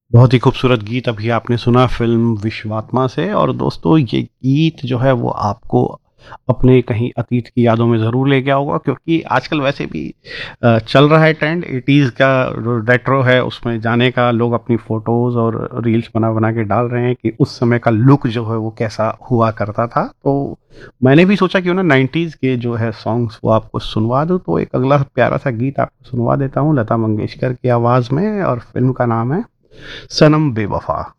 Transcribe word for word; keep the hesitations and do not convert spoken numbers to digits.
बहुत ही खूबसूरत गीत अभी आपने सुना फ़िल्म विश्वात्मा से। और दोस्तों ये गीत जो है वो आपको अपने कहीं अतीत की यादों में ज़रूर ले गया होगा, क्योंकि आजकल वैसे भी अ, चल रहा है ट्रेंड एटीज़ का, जो रेट्रो है उसमें जाने का। लोग अपनी फ़ोटोज़ और रील्स बना-बना के डाल रहे हैं कि उस समय का लुक जो है वो कैसा हुआ करता था। तो मैंने भी सोचा क्यों ना नाइंटीज़ के जो है सॉन्ग्स वो आपको सुनवा दूँ, तो एक अगला प्यारा-सा गीत आपको सुनवा देता हूँ लता मंगेशकर की आवाज़ में, और फ़िल्म का नाम है सनम बेवफ़ा।